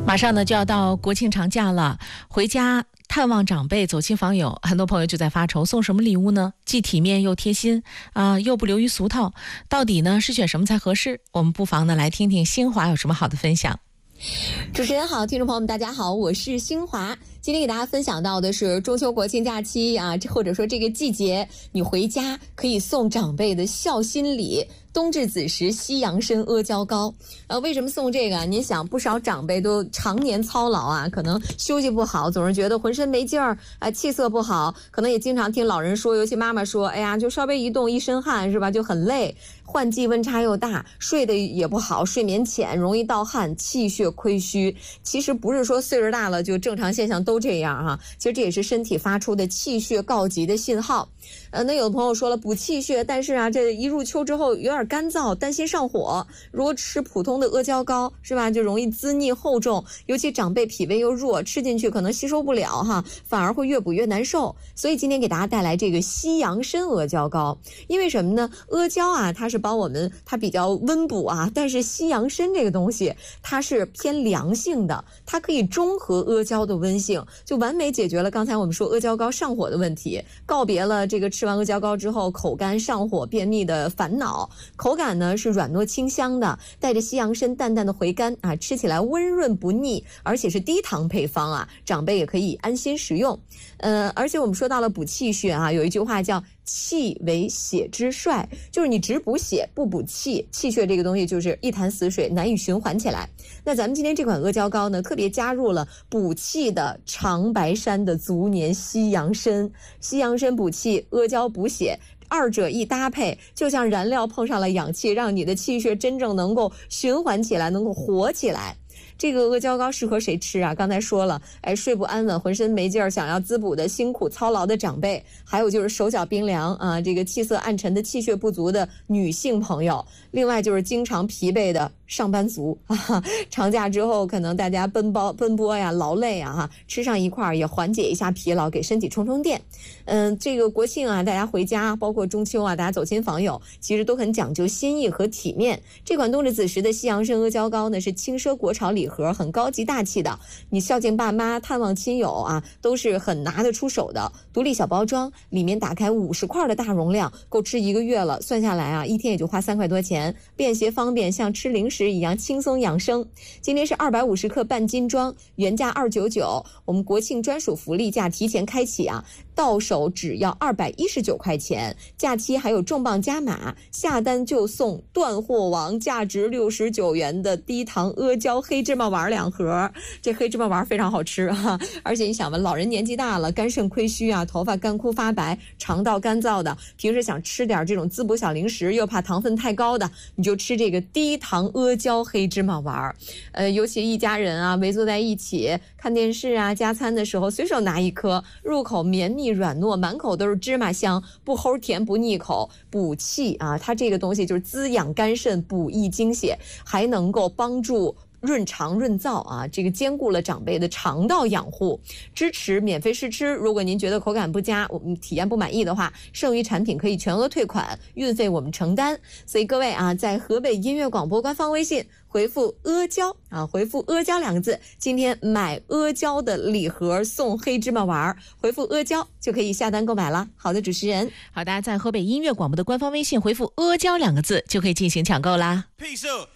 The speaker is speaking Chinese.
马上呢就要到国庆长假了，回家探望长辈走亲访友，很多朋友就在发愁送什么礼物呢？既体面又贴心又不流于俗套，到底呢是选什么才合适？我们不妨呢来听听新华有什么好的分享。 主持人好，听众朋友们大家好，我是新华。今天给大家分享到的是中秋国庆假期或者说这个季节，你回家可以送长辈的孝心礼。冬至子时西洋参阿胶糕，为什么送这个？您想，不少长辈都常年操劳可能休息不好，总是觉得浑身没劲儿气色不好，可能也经常听老人说，尤其妈妈说，哎呀，就稍微一动一身汗是吧，就很累，换季温差又大，睡得也不好，睡眠浅，容易盗汗，气血亏虚。其实不是说岁数大了就正常现象都这样其实这也是身体发出的气血告急的信号。那有的朋友说了补气血，但是这一入秋之后有点干燥，担心上火。如果吃普通的阿胶糕是吧，就容易滋腻厚重，尤其长辈脾胃又弱，吃进去可能吸收不了反而会越补越难受。所以今天给大家带来这个西洋参阿胶糕，因为什么呢？阿胶它是帮我们，它比较温补但是西洋参这个东西它是偏凉性的，它可以中和阿胶的温性，就完美解决了刚才我们说阿胶糕上火的问题，告别了这个吃完阿胶糕之后口干上火便秘的烦恼。口感呢是软糯清香的，带着西洋参淡淡的回甘吃起来温润不腻，而且是低糖配方长辈也可以安心食用。而且我们说到了补气血有一句话叫气为血之帅，就是你只补血不补气，气血这个东西就是一潭死水，难以循环起来。那咱们今天这款阿胶糕呢，特别加入了补气的长白山的足年西洋参，西洋参补气，阿胶补血，二者一搭配，就像燃料碰上了氧气，让你的气血真正能够循环起来，能够活起来。这个阿胶糕适合谁吃刚才说了，睡不安稳，浑身没劲儿，想要滋补的辛苦操劳的长辈，还有就是手脚冰凉这个气色暗沉的气血不足的女性朋友，另外就是经常疲惫的上班族长假之后可能大家奔波劳累吃上一块也缓解一下疲劳，给身体充充电。这个国庆大家回家，包括中秋大家走亲访友，其实都很讲究心意和体面。这款冬至子时的西洋参阿胶糕呢，是轻奢国潮礼盒，很高级大气的，你孝敬爸妈探望亲友都是很拿得出手的。独立小包装，里面打开50块的大容量，够吃1个月了，算下来一天也就花3块多钱，便携方便，像吃零食一样轻松养生。今天是250克半斤装，原价299，我们国庆专属福利价提前开启到手只要219块钱，假期还有重磅加码，下单就送断货王价值69元的低糖阿胶黑芝麻丸2盒。这黑芝麻丸非常好吃而且你想吧，老人年纪大了，肝肾亏虚头发干枯发白，肠道干燥的，平时想吃点这种滋补小零食，又怕糖分太高的，你就吃这个低糖阿胶黑芝麻丸。尤其一家人围坐在一起看电视加餐的时候，随手拿一颗，入口绵密软糯，满口都是芝麻香，不齁甜不腻口，补气它这个东西就是滋养肝肾，补益精血，还能够帮助润肠润燥这个兼顾了长辈的肠道养护，支持免费试吃。如果您觉得口感不佳，我们体验不满意的话，剩余产品可以全额退款，运费我们承担。所以各位在河北音乐广播官方微信回复阿胶回复阿胶2个字，今天买阿胶的礼盒送黑芝麻丸，回复阿胶就可以下单购买了。好的，主持人， 好，大家在河北音乐广播的官方微信回复阿胶2个字就可以进行抢购啦。